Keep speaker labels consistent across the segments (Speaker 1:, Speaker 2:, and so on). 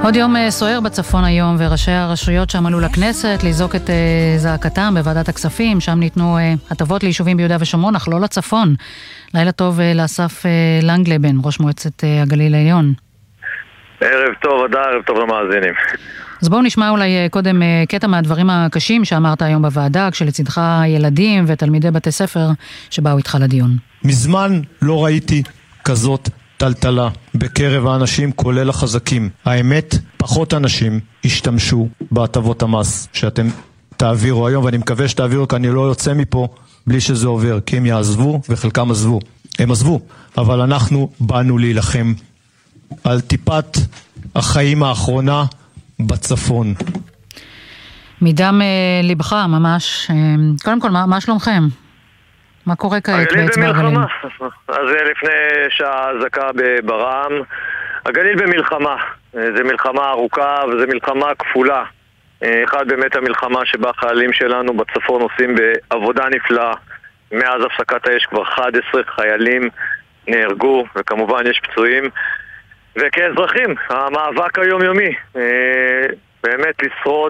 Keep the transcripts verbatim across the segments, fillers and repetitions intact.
Speaker 1: עוד יום סוער בצפון היום, וראשי הרשויות שם עלו לכנסת לזעוק את זעקתם בוועדת הכספים. שם ניתנו הטבות ליישובים ביהודה ושומרון, אך לא לצפון. לילה טוב לאסף לנגלבן, ראש מועצת הגליל העליון.
Speaker 2: ערב טוב, עדה, ערב טוב למאזינים.
Speaker 1: אז בואו נשמע אולי קודם קטע מהדברים הקשים שאמרת היום בוועדה, כשלצדך ילדים ותלמידי בתי ספר שבאו איתך לדיון.
Speaker 3: מזמן לא ראיתי כזאת טלטלה בקרב האנשים, כולל החזקים. האמת, פחות אנשים השתמשו בהטבות המס שאתם תעבירו היום, ואני מקווה שתעבירו, כי אני לא יוצא מפה בלי שזה עובר, כי הם יעזבו וחלקם עזבו. הם עזבו, אבל אנחנו באנו להילחם על טיפת החיים האחרונה בצפון.
Speaker 1: מדם ליבך ממש. קודם כל, מה, מה שלומכם? מה קורה כעת באצבע הגליל?
Speaker 2: אז לפני שעה זקה ברעם. הגליל במלחמה. זה מלחמה ארוכה וזה מלחמה כפולה. אחד, באמת המלחמה שבה החיילים שלנו בצפון עושים בעבודה נפלאה. מאז הפסקת האש כבר אחד עשר חיילים נהרגו, וכמובן יש פצועים. וכאזרחים, המאבק היומיומי, באמת לשרוד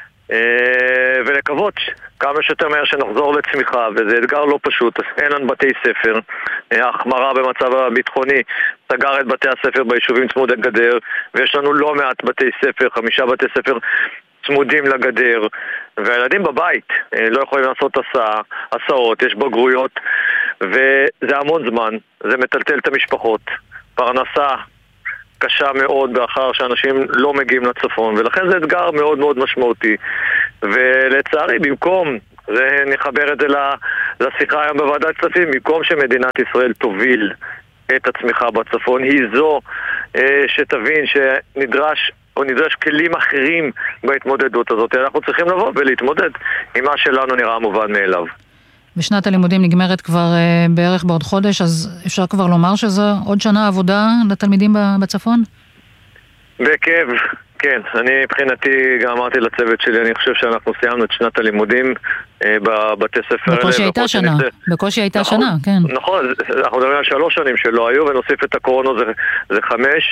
Speaker 2: ולקוות כמה שיותר מהר שנחזור לצמיחה, וזה אתגר לא פשוט. אין לנו בתי ספר, ההחמרה במצב הביטחוני סגר את בתי הספר ביישובים צמודי גדר, ויש לנו לא מעט בתי ספר, חמישה בתי ספר צמודים לגדר, והילדים בבית לא יכולים לעשות הסעה, הסעות, יש בגרויות, וזה המון זמן, זה מטלטל את המשפחות, פרנסה קשה מאוד באחר שאנשים לא מגיעים לצפון, ולכן זה אתגר מאוד מאוד משמעותי. ולצערי, במקום, זה נחבר את זה לשיחה היום בוועדת כספים, במקום שמדינת ישראל תוביל את הצמיחה בצפון, היא זו אה, שתבין שנדרש או נדרש כלים אחרים בהתמודדות הזאת. אנחנו צריכים לבוא ולהתמודד עם מה שלנו נראה מובן מאליו.
Speaker 1: ושנת הלימודים נגמרת כבר uh, בערך בעוד חודש, אז אפשר כבר לומר שזו עוד שנה עבודה לתלמידים בצפון?
Speaker 2: בכיף, כן. אני מבחינתי גם אמרתי לצוות שלי, אני חושב שאנחנו סיימנו את שנת הלימודים uh, בבתי ספר.
Speaker 1: בקושי הייתה שנה, נצא... בקושי הייתה
Speaker 2: נכון, שנה,
Speaker 1: כן.
Speaker 2: נכון, אנחנו מדברים על שלוש שנים שלא היו, ונוסיף את הקורונה, זה, זה חמש,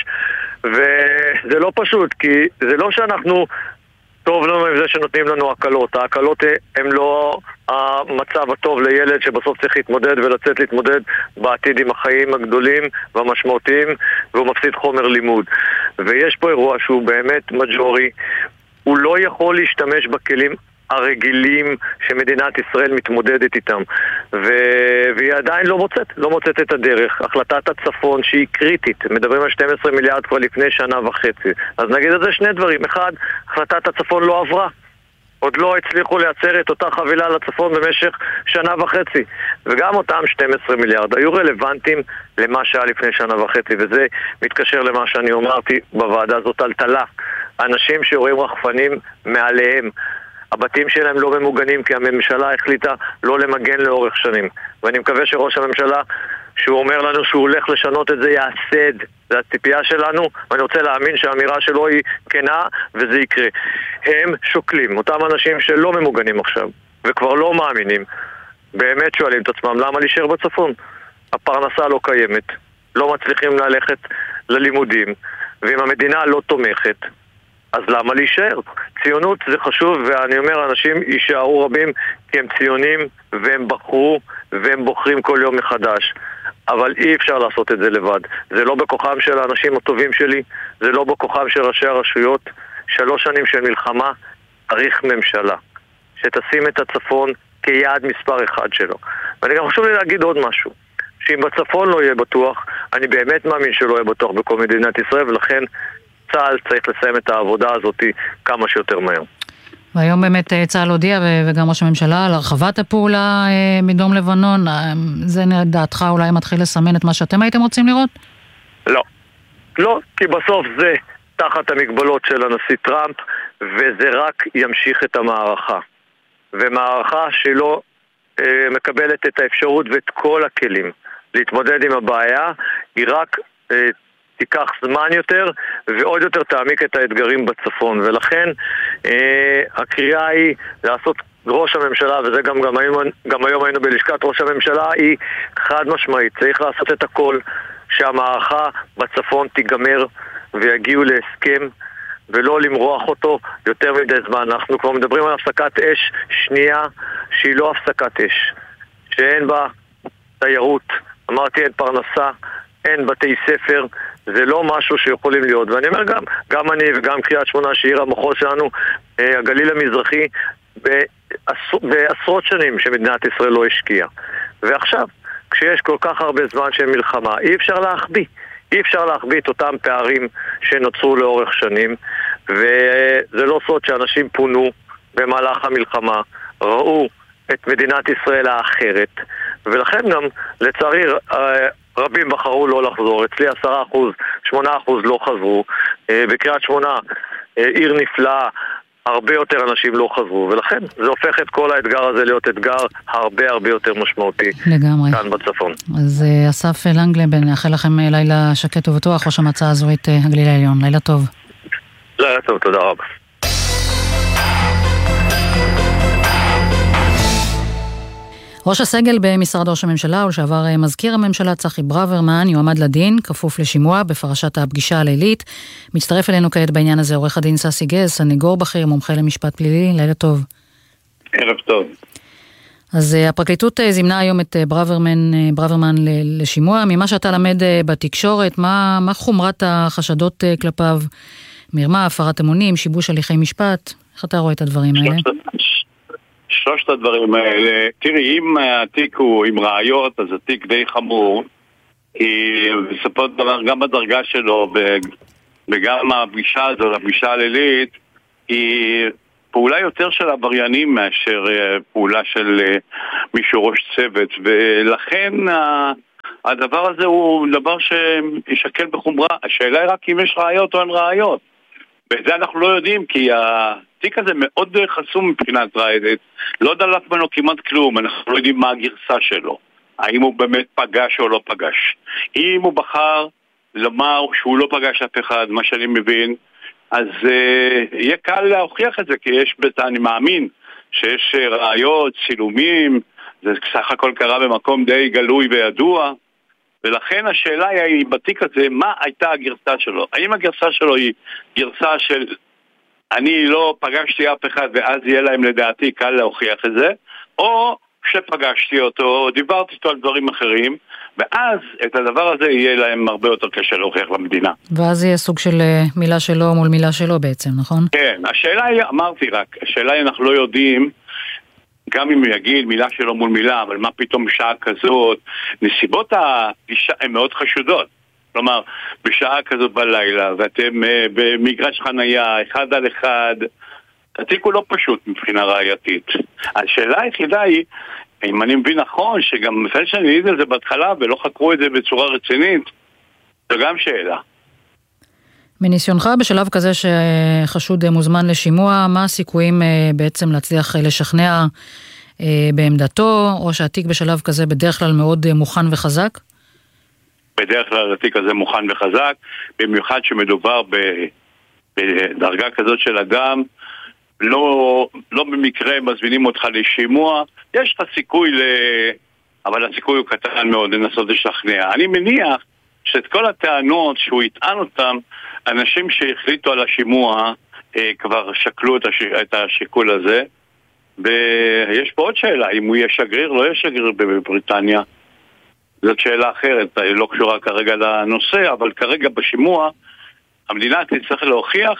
Speaker 2: וזה לא פשוט, כי זה לא שאנחנו... טוב לנו עם זה שנותנים לנו הקלות. ההקלות הן לא המצב הטוב לילד שבסוף צריך להתמודד ולצאת להתמודד בעתיד עם החיים הגדולים והמשמעותיים, והוא מפסיד חומר לימוד. ויש פה אירוע שהוא באמת מג'ורי. הוא לא יכול להשתמש בכלים הרגילים שמדינת ישראל מתמודדת איתם, ו... והיא עדיין לא מוצאת, לא מוצאת את הדרך. החלטת הצפון שהיא קריטית, מדברים על שנים עשר מיליארד כבר לפני שנה וחצי, אז נגיד את זה שני דברים. אחד, החלטת הצפון לא עברה, עוד לא הצליחו לייצר את אותה חבילה לצפון במשך שנה וחצי, וגם אותם שנים עשר מיליארד היו רלוונטיים למה שהיה לפני שנה וחצי, וזה מתקשר למה שאני אמרתי בוועדה הזאת, טלטלה. אנשים שרואים רחפנים מעליהם, הבתים שלהם לא ממוגנים כי הממשלה החליטה לא למגן לאורך שנים, ואני מקווה שראש הממשלה שהוא אומר לנו שהוא הולך לשנות את זה יעשה את זה. זה הציפייה שלנו, ואני רוצה להאמין שהאמירה שלו היא כנה וזה יקרה. הם שוקלים, אותם אנשים שלא ממוגנים עכשיו וכבר לא מאמינים, באמת שואלים את עצמם למה להישאר בצפון. הפרנסה לא קיימת, לא מצליחים ללכת ללימודים, ואם המדינה לא תומכת אז למה להישאר? ציונות זה חשוב, ואני אומר, אנשים יישארו רבים כי הם ציונים והם בחרו והם בוחרים כל יום מחדש, אבל אי אפשר לעשות את זה לבד. זה לא בכוחם של האנשים הטובים שלי, זה לא בכוחם של ראשי הרשויות. שלוש שנים של מלחמה, צריך ממשלה שתשים את הצפון כיעד מספר אחד שלו. ואני גם חשוב לי להגיד עוד משהו, שאם בצפון לא יהיה בטוח, אני באמת מאמין שלא יהיה בטוח בכל מדינת ישראל, ולכן צה"ל צריך לסיים את העבודה הזאת כמה שיותר מהר.
Speaker 1: והיום באמת צה"ל הודיע וגם ראש הממשלה על הרחבת הפעולה מדרום לבנון. זה דעתך אולי מתחיל לסמן את מה שאתם הייתם רוצים לראות?
Speaker 2: לא. לא, כי בסוף זה תחת המגבלות של הנשיא טראמפ, וזה רק ימשיך את המערכה. ומערכה שלא אה, מקבלת את האפשרות ואת כל הכלים להתמודד עם הבעיה, היא רק אה, תיקח זמן יותר ועוד יותר תעמיק את האתגרים בצפון. ולכן אה, הקריאה היא לעשות ראש הממשלה, וזה גם, גם, היום, גם היום היינו בלשכת ראש הממשלה, היא חד משמעית, צריך לעשות את הכל שהמערכה בצפון תיגמר ויגיעו להסכם ולא למרוח אותו יותר מדי זמן. אנחנו כבר מדברים על הפסקת אש שנייה שהיא לא הפסקת אש, שאין בה תיירות, אמרתי אין פרנסה, אין בתי ספר, זה לא משהו שיכולים להיות. ואני אומר גם, גם אני וגם קריית שמונה שעיר המחוז שלנו, הגליל המזרחי, בעשרות שנים שמדינת ישראל לא השקיעה. ועכשיו, כשיש כל כך הרבה זמן של מלחמה, אי אפשר להחביא. אי אפשר להחביא את אותם פערים שנוצרו לאורך שנים, וזה לא סוד שאנשים פונו במהלך המלחמה, ראו את מדינת ישראל האחרת, ולכן גם לצערי רבים בחרו לא לחזור. אצלי עשרה אחוז, שמונה אחוז לא חזרו. בקריית שמונה, עיר נפלאה, הרבה יותר אנשים לא חזרו, ולכן זה הופך את כל האתגר הזה להיות אתגר הרבה הרבה יותר משמעותי
Speaker 1: לגמרי.
Speaker 2: כאן בצפון.
Speaker 1: אז אסף לנגלבן, נאחל לכם לילה שקט ובטוח, ראש המועצה האזורית הגליל העליון. לילה טוב.
Speaker 2: לילה טוב, תודה רבה.
Speaker 1: ראש הסגל במשרד ראש הממשלה ולשעבר מזכיר הממשלה צחי ברוורמן יועמד לדין, כפוף לשימוע בפרשת הפגישה הלילית. מצטרף אלינו כעת בעניין הזה עורך הדין ססי גז, סנגור בכיר, מומחה למשפט פלילי. לילה טוב.
Speaker 4: ערב טוב.
Speaker 1: אז הפרקליטות זימנה היום את ברוורמן, ברוורמן לשימוע. ממה שאתה למד בתקשורת, מה, מה חומרת החשדות כלפיו? מרמה, הפרת אמונים, שיבוש הליכי משפט? איך אתה רואה את הדברים האלה?
Speaker 4: שלושת הדברים האלה, תראי, אם התיק הוא עם ראיות, אז התיק די חמור, כי בסופו של דבר גם בדרגה שלו וגם הפגישה הזו, הפגישה הלילית, היא פעולה יותר של עבריינים מאשר פעולה של מישהו ראש צוות, ולכן הדבר הזה הוא דבר שישקל בחומרה. השאלה היא רק אם יש ראיות או אין ראיות, וזה אנחנו לא יודעים, כי התיק הזה מאוד חסום מבחינת ראייתית, לא דלף ממנו כמעט כלום, אנחנו לא יודעים מה הגרסה שלו, האם הוא באמת פגש או לא פגש. אם הוא בחר לומר שהוא לא פגש אף אחד, מה שאני מבין, אז uh, יהיה קל להוכיח את זה, כי יש, אני מאמין שיש ראיות, צילומים, זה סך הכל קרה במקום די גלוי וידוע, ולכן השאלה היא בתיק הזה, מה הייתה הגרסה שלו? האם הגרסה שלו היא גרסה של אני לא פגשתי אף אחד ואז יהיה להם לדעתי קל להוכיח את זה, או שפגשתי אותו, או דיברתי איתו על דברים אחרים, ואז את הדבר הזה יהיה להם הרבה יותר קשה להוכיח למדינה.
Speaker 1: ואז יהיה סוג של מילה שלו מול מילה שלו בעצם, נכון?
Speaker 4: כן, השאלה היא, אמרתי רק, השאלה היא אנחנו לא יודעים, גם אם הוא יגיד מילה שלו מול מילה, אבל מה פתאום בשעה כזאת, נסיבות הפגישה הן מאוד חשודות. כלומר, בשעה כזאת בלילה, ואתם uh, במגרש חנייה, אחד על אחד, התיק הוא לא פשוט מבחינה ראייתית. השאלה היחידה היא, אם אני מבין נכון, שגם פלדשטיין העיד על זה בהתחלה, ולא חקרו את זה בצורה רצינית, זו גם שאלה.
Speaker 1: מניסיונך בשלב כזה שחשוד מוזמן לשימוע, מה הסיכויים בעצם להצליח לשכנע בעמדתו, או שהתיק בשלב כזה בדרך כלל מאוד מוכן וחזק?
Speaker 4: בדרך כלל התיק הזה מוכן וחזק, במיוחד שמדובר בדרגה כזאת של אדם, לא, לא במקרה מזמינים אותך לשימוע, יש לך סיכוי, ל... אבל הסיכוי הוא קטן מאוד לנסות לשכנע. אני מניח שאת כל הטענות שהוא יטען אותם, אנשים שהחליטו על השימוע אה, כבר שקלו את, הש... את השיקול הזה, ויש פה עוד שאלה, אם הוא יהיה שגריר, לא יהיה שגריר בבריטניה. זאת שאלה אחרת, לא קשורה כרגע לנושא, אבל כרגע בשימוע המדינה תצטרך להוכיח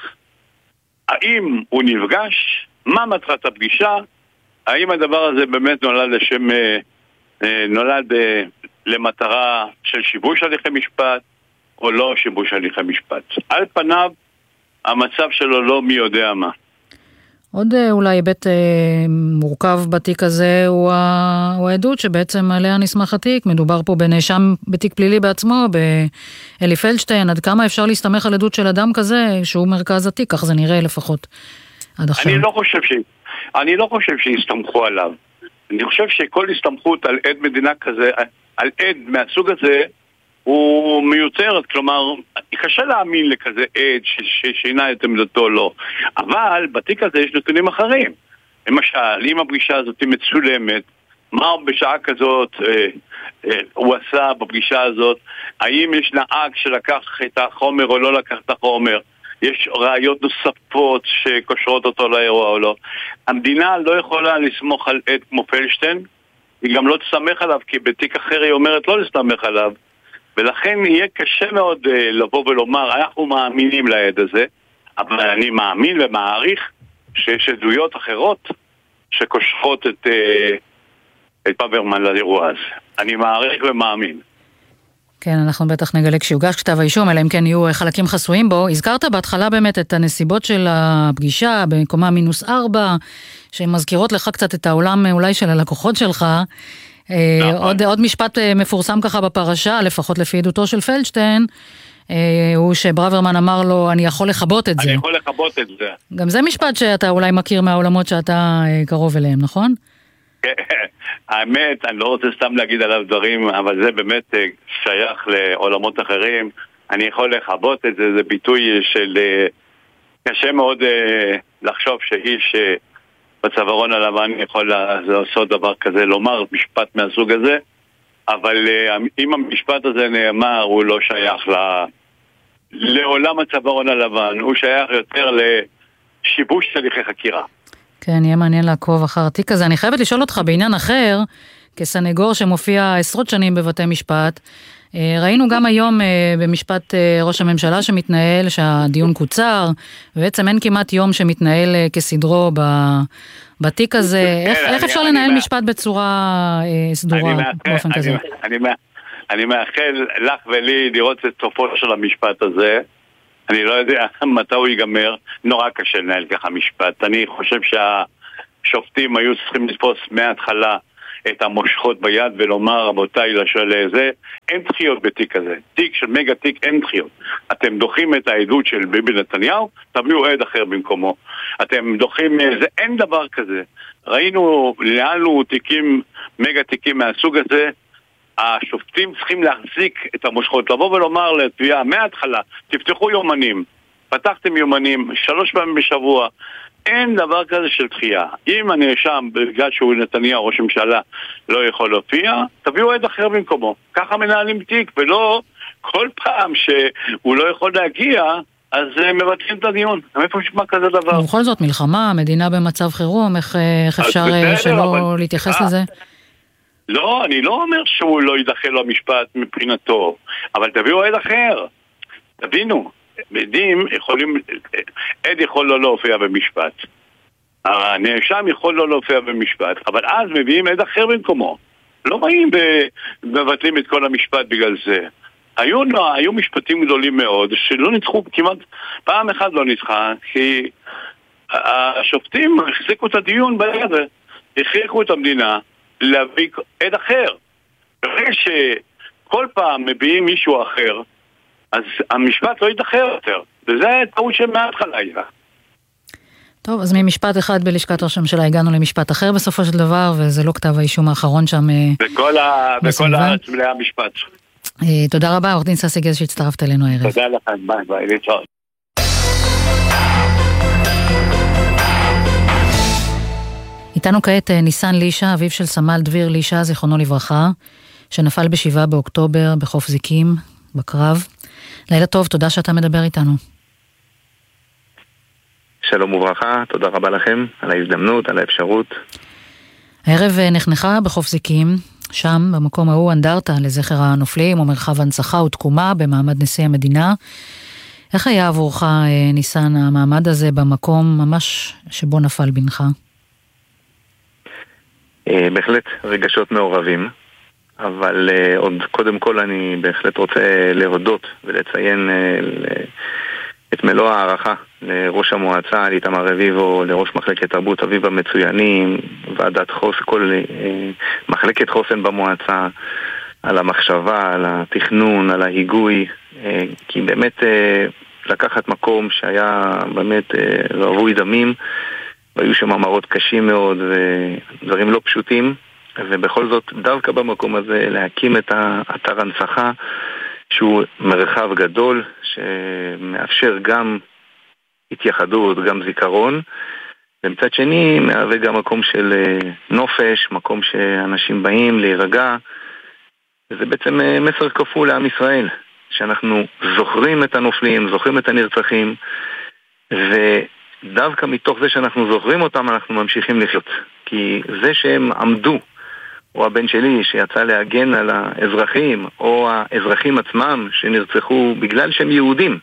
Speaker 4: האם הוא נפגש, מה מטרת הפגישה, האם הדבר הזה באמת נולד לשם, נולד למטרה של שיבוש הליכי משפט או לא שיבוש הליכי משפט. על פניו המצב שלו לא מי יודע מה.
Speaker 1: עוד אולי היבט מורכב בתיק הזה הוא העדות שבעצם עליה נסמך התיק. מדובר פה בנאשם בתיק פלילי בעצמו, באלי פלדשטיין. עד כמה אפשר להסתמך על עדות של אדם כזה שהוא מרכז התיק? כך זה נראה לפחות עד עכשיו.
Speaker 4: אני לא חושב ש... אני לא חושב שיסתמכו עליו. אני חושב שכל הסתמכות על עד מדינה כזה, על עד מהסוג הזה, הוא מיותרת, כלומר, קשה להאמין לכזה עד ששינה את עמדתו לא. אבל בתיק הזה יש נתונים אחרים. למשל, אם הפגישה הזאת היא מצולמת, מה בשעה כזאת אה, אה, הוא עשה בפגישה הזאת, האם יש נהג שלקח את החומר או לא לקח את החומר, יש ראיות נוספות שקושרות אותו לאירוע או לא. המדינה לא יכולה לסמוך על עד כמו פלדשטיין, היא גם לא תסמך עליו, כי בתיק אחר היא אומרת לא לסמך עליו, ולכן יהיה קשה מאוד uh, לבוא ולומר, אנחנו מאמינים לעד הזה, אבל אני מאמין ומעריך שיש עדויות אחרות שקושרות את, uh, את פברמן לאירוע הזה. אני מעריך ומאמין.
Speaker 1: כן, אנחנו בטח נגלה כשיוגש כתב האישום, אלא אם כן יהיו חלקים חסויים בו. הזכרת בהתחלה באמת את הנסיבות של הפגישה בקומה מינוס ארבע, שמזכירות לך קצת את העולם אולי של הלקוחות שלך. עוד, עוד משפט מפורסם ככה בפרשה, לפחות לפי עדותו של פלדשטיין, הוא שברוורמן אמר לו, אני יכול לחבות את זה.
Speaker 4: אני יכול לחבות את זה.
Speaker 1: גם זה משפט שאתה אולי מכיר מהעולמות שאתה קרוב אליהם, נכון?
Speaker 4: האמת, אני לא רוצה סתם להגיד עליו דברים, אבל זה באמת שייך לעולמות אחרים. אני יכול לחבות את זה, זה ביטוי של קשה מאוד לחשוב שאיש בצווארון הלבן יכול לעשות דבר כזה, לומר משפט מהסוג הזה, אבל אם המשפט הזה נאמר, הוא לא שייך לעולם הצווארון הלבן, הוא שייך יותר לשיבוש תהליכי חקירה.
Speaker 1: כן, יהיה מעניין לעקוב אחר התיק הזה. אני חייבת לשאול אותך בעניין אחר, כסנגור שמופיע עשרות שנים בבתי משפט, ראינו גם היום במשפט ראש הממשלה שמתנהל, שהדיון קוצר, ובעצם אין כמעט יום שמתנהל כסדרו בתיק הזה. איך אפשר לנהל משפט בצורה סדורה באופן כזה?
Speaker 4: אני מאחל לך ולי לראות את סופו של המשפט הזה. אני לא יודע מתי הוא ייגמר. נורא קשה לנהל ככה משפט. אני חושב שהשופטים היו צריכים לתפוס מההתחלה את המושכות ביד ולומר, רבותיי, לשאלה זה, אין דחיות בתיק הזה. תיק של מגה תיק אין דחיות. אתם דוחים את העדות של ביבי נתניהו, תביאו עד אחר במקומו. אתם דוחים, זה אין דבר כזה. ראינו, ניהלנו תיקים, מגה תיקים מהסוג הזה, השופטים צריכים להחזיק את המושכות, לבוא ולומר לתביעה מההתחלה, תפתחו יומנים, פתחתם יומנים, שלוש פעמים בשבוע, אין דבר כזה של דחייה. אם הנאשם, בגלל שהוא נתניהו, ראש הממשלה, לא יכול להופיע, תביאו עד אחר במקומו. ככה מנהלים תיק, ולא כל פעם שהוא לא יכול להגיע, אז מבטלים את הדיון. איפה נשמע כזה דבר?
Speaker 1: ובכל זאת, מלחמה, מדינה במצב חירום, איך, איך אפשר בסדר, שלא אבל... להתייחס לזה?
Speaker 4: לא, אני לא אומר שהוא לא ידחה לו המשפט מבחינתו, אבל תביאו עד אחר. תבינו. עדים יכולים, עד יכול לא להופיע במשפט, הנאשם יכול לא להופיע במשפט, אבל אז מביאים עד אחר במקומו. לא באים ומבטלים את כל המשפט בגלל זה. היו, לא, היו משפטים גדולים מאוד שלא ניצחו, כמעט פעם אחת לא ניצחה, כי השופטים החזיקו את הדיון ביד, הכריחו את המדינה להביא עד אחר. ברגע שכל פעם מביאים מישהו אחר, אז המשפט לא ידחה יותר, וזה טעות שמההתחלה היה.
Speaker 1: טוב, אז ממשפט אחד בלשכת ראש הממשלה הגענו למשפט אחר בסופו של דבר, וזה לא כתב האישום האחרון שם
Speaker 4: בכל, ה... בכל הארץ מלאה המשפט.
Speaker 1: תודה רבה, עורך דין ססי גז שהצטרפת אלינו הערב.
Speaker 4: תודה לכם, ביי ביי, להתראות.
Speaker 1: איתנו כעת ניסן לישה, אביו של סמל דביר לישה, זיכרונו לברכה, שנפל בשבעה באוקטובר בחוף זיקים, בקרב. לילה טוב, תודה שאתה מדבר איתנו.
Speaker 5: שלום וברכה, תודה רבה לכם על ההזדמנות, על האפשרות.
Speaker 1: הערב נחנכה בחוף זיקים, שם במקום ההוא אנדרטה לזכר הנופלים ומרחב הנצחה ותקומה במעמד נשיא המדינה. איך היה עבורך, ניסן, המעמד הזה במקום ממש שבו נפל בנך?
Speaker 5: בהחלט רגשות מעורבים. אבל uh, עוד קודם כל אני בהחלט רוצה להודות ולציין uh, את מלוא הערכה לראש המועצה, לאיתמר רביבו, לראש מחלקת תרבות אביב המצוינים, ועדת חוסן, כל uh, מחלקת חוסן במועצה, על המחשבה, על התכנון, על ההיגוי, uh, כי באמת uh, לקחת מקום שהיה באמת uh, רבוי דמים, והיו שם מאמרות קשים מאוד ודברים לא פשוטים, ובכל זאת דווקא במקום הזה להקים את האתר הנצחה שהוא מרחב גדול שמאפשר גם התייחדות, גם זיכרון, ומצד שני מהווה גם מקום של נופש, מקום שאנשים באים להירגע, וזה בעצם מסר כפול לעם ישראל, שאנחנו זוכרים את הנופלים, זוכרים את הנרצחים, ודווקא מתוך זה שאנחנו זוכרים אותם, אנחנו ממשיכים לחיות. כי זה שהם עמדו, או הבן שלי שיצא להגן על האזרחים, או האזרחים עצמם שנרצחו בגלל שהם יהודים,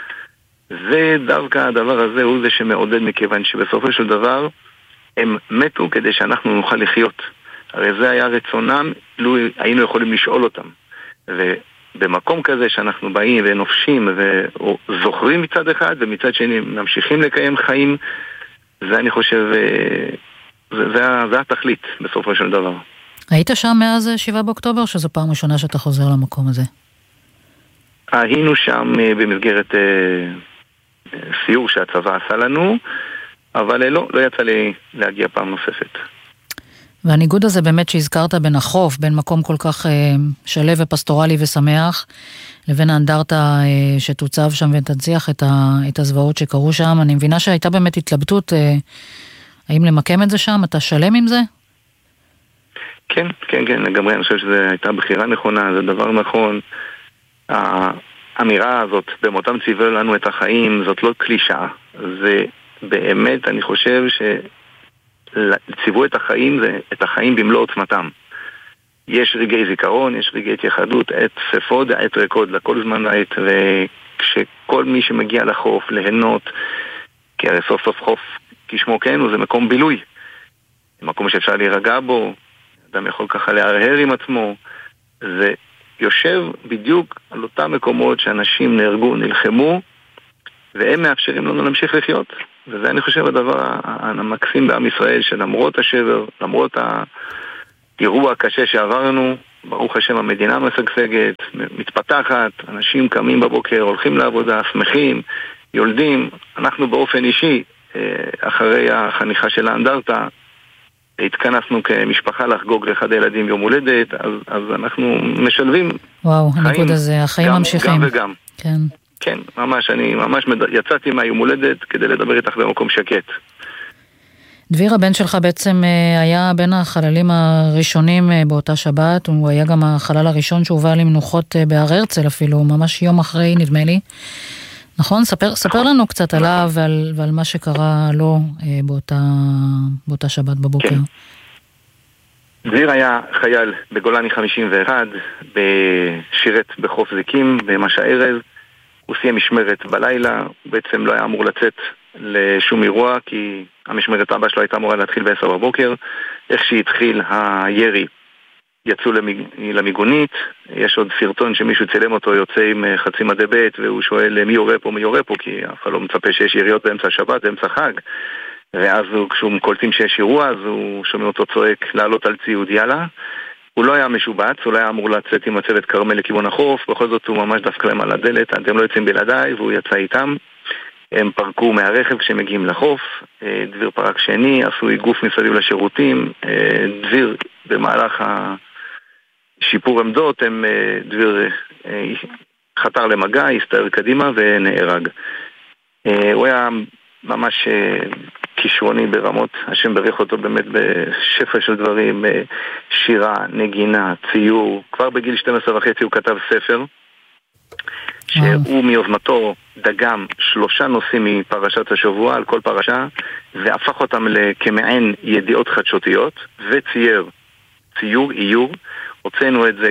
Speaker 5: זה דווקא הדבר הזה הוא זה שמעודד, מכיוון שבסופו של דבר הם מתו כדי שאנחנו נוכל לחיות. הרי זה היה רצונם, לו היינו יכולים לשאול אותם. ובמקום כזה שאנחנו באים ונופשים וזוכרים מצד אחד, ומצד שני ממשיכים לקיים חיים, זה אני חושב, זה, זה, זה התכלית בסופו של דבר.
Speaker 1: היית שם מאז שבעה באוקטובר, שזו פעם ראשונה שאתה חוזר למקום הזה?
Speaker 5: היינו שם במסגרת סיור שהצבא עשה לנו, אבל לא, לא יצא לי להגיע פעם נוספת.
Speaker 1: והניגוד הזה באמת שהזכרת בין החוף, בין מקום כל כך שלב ופסטורלי ושמח, לבין האנדרטה שתוצב שם ותנציח את, ה, את הזוועות שקרו שם, אני מבינה שהייתה באמת התלבטות, האם למקם את זה שם? אתה שלם עם זה?
Speaker 5: כן, כן, כן, לגמרי, אני חושב שזו הייתה בחירה נכונה, זה דבר נכון. האמירה הזאת, במותם ציוו לנו את החיים, זאת לא קלישאה. זה באמת, אני חושב שציוו את החיים, זה את החיים במלוא עוצמתם. יש רגעי זיכרון, יש רגעי התייחדות, עת ספוד, עת רקוד, לכל זמן עת, וכשכל מי שמגיע לחוף, ליהנות, כי הרי סוף סוף חוף, כשמו כן, הוא זה מקום בילוי. מקום שאפשר להירגע בו, אדם יכול ככה להרהר עם עצמו, זה יושב בדיוק על אותם מקומות שאנשים נהרגו, נלחמו, והם מאפשרים לנו להמשיך לחיות. וזה אני חושב הדבר המקסים בעם ישראל, שלמרות השבר, למרות האירוע הקשה שעברנו, ברוך השם המדינה משגשגת, מתפתחת, אנשים קמים בבוקר, הולכים לעבודה, שמחים, יולדים. אנחנו באופן אישי, אחרי החניכה של האנדרטה, התכנסנו כמשפחה לחגוג לאחד הילדים יום הולדת, אז, אז אנחנו משלבים.
Speaker 1: וואו,
Speaker 5: חיים,
Speaker 1: הניקוד הזה, החיים
Speaker 5: גם,
Speaker 1: ממשיכים.
Speaker 5: גם וגם.
Speaker 1: כן.
Speaker 5: כן, ממש, אני ממש מד... יצאתי מהיום הולדת כדי לדבר איתך במקום שקט.
Speaker 1: דביר, הבן שלך בעצם היה בין החללים הראשונים באותה שבת, הוא היה גם החלל הראשון שהובא למנוחות בהר הרצל אפילו, ממש יום אחרי נדמה לי. נכון? ספר, נכון. ספר לנו קצת נכון. עליו ועל, ועל מה שקרה לו באותה, באותה שבת בבוקר. כן.
Speaker 5: דביר היה חייל בגולני חמישים ואחת, בשירת בחוף זיקים, במש הערב, הוא סיים משמרת בלילה, הוא בעצם לא היה אמור לצאת לשום אירוע, כי המשמרת הבאה שלו הייתה אמורה להתחיל בעשר בבוקר, איך שהתחיל הירי, יצאו למיגונית, יש עוד סרטון שמישהו צילם אותו, יוצא עם חצי מדי בית, והוא שואל מי יורה פה, מי יורה פה, כי אף אחד לא מצפה שיש יריות באמצע השבת, באמצע חג, ואז הוא, כשהוא קולטים שיש אירוע, אז הוא שומע אותו צועק לעלות על ציוד, יאללה. הוא לא היה משובץ, הוא לא היה אמור לצאת עם הצוות קרמל לכיוון החוף, בכל זאת הוא ממש דפק להם על הדלת, אתם לא יוצאים בלעדיי, והוא יצא איתם. הם פרקו מהרכב כשהם מגיעים לחוף, דביר פרק שני, עשו איגוף מסביב לשירותים, דביר במהלך השיפור עמדות, הם, דביר חתר למגע, הסתער קדימה ונהרג. הוא היה ממש כישרוני ברמות, השם בריך אותו באמת בשפע של דברים, שירה, נגינה, ציור. כבר בגיל שתים עשרה וחצי הוא כתב ספר, שהוא מיוזמתו דגם שלושה נושאים מפרשת השבוע על כל פרשה, והפך אותם כמעין ידיעות חדשותיות, וצייר, ציור, איור. הוצאנו את זה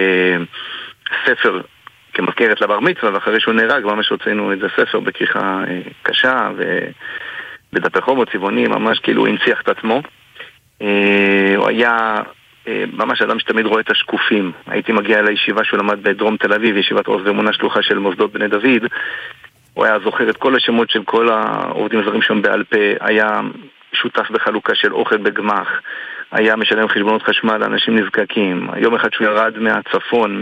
Speaker 5: כספר, כמזכרת לבר מצווה, ואחרי שהוא נהרג, ממש הוצאנו את זה ספר בכריכה קשה, ובדפי חומות צבעוני, ממש כאילו הוא הנציח את עצמו. הוא היה ממש אדם שתמיד רואה את השקופים. הייתי מגיע לישיבה שהוא למד בדרום תל אביב, ישיבת עוז ואמונה שלוחה של מוסדות בני דוד. הוא היה זוכר את כל השמות של כל העובדים הזרים שם בעל פה, היה שותף בחלוקה של אוכל בגמח, היה משלם חשבונות חשמל לאנשים נזקקים. יום אחד שהוא ירד מהצפון,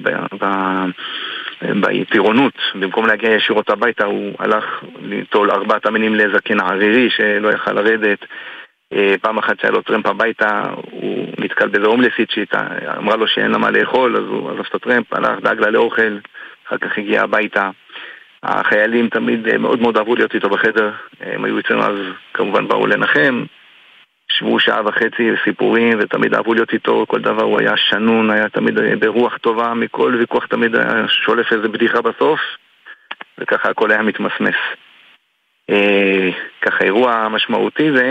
Speaker 5: בטירונות, במקום להגיע ישירות הביתה, הוא הלך לטול ארבעת המינים לזקן ערירי שלא יכל לרדת. פעם אחת שהיה לו טרמפ הביתה, הוא נתקל באיזה הומלסית שאמרה לו שאין לה מה לאכול, אז הוא עזב את הטרמפ, הלך, דאג לה לאוכל, אחר כך הגיע הביתה. החיילים תמיד מאוד מאוד אהבו להיות איתו בחדר, הם היו אצלנו אז כמובן באו לנחם, שבו שעה וחצי סיפורים, ותמיד אהבו להיות איתו, כל דבר הוא היה שנון, היה תמיד ברוח טובה, מכל ויכוח תמיד היה שולף איזה בדיחה בסוף, וככה הכל היה מתמסמס. ככה אירוע משמעותי זה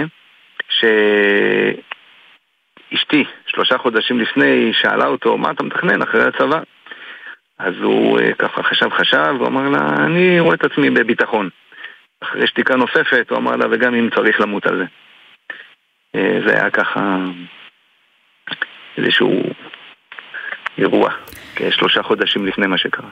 Speaker 5: שאשתי שלושה חודשים לפני שאלה אותו מה אתה מתכנן אחרי הצבא, אז הוא ככה חשב חשב הוא אמר לה אני רואה את עצמי בביטחון. אחרי שתיקה נוספת הוא אמר לה וגם אם צריך למות על זה. זה היה ככה איזשהו אירוע כשלושה חודשים לפני מה שקרה.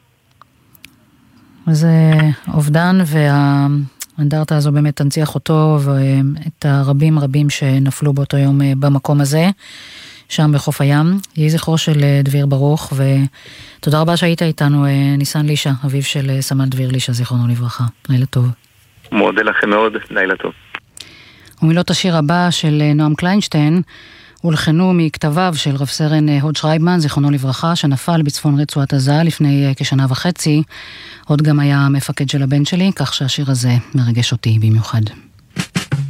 Speaker 1: זה אובדן, והאנדרטה הזו באמת תנציח אותו ואת הרבים רבים שנפלו באותו יום במקום הזה, שם בחוף הים. יהי זכרו של דביר ברוך, ותודה רבה שהיית איתנו, ניסן לישה, אביו של סמל דביר לישה, זיכרונו לברכה. לילה טוב.
Speaker 5: מודה לכם מאוד, לילה טוב.
Speaker 1: ומילות השיר הבא של נועם קליינשטיין הולחנו מכתביו של רב סרן הוד שרייבמן, זיכרונו לברכה, שנפל בצפון רצועת עזה לפני כשנה וחצי. עוד גם היה המפקד של הבן שלי, כך שהשיר הזה מרגש אותי במיוחד.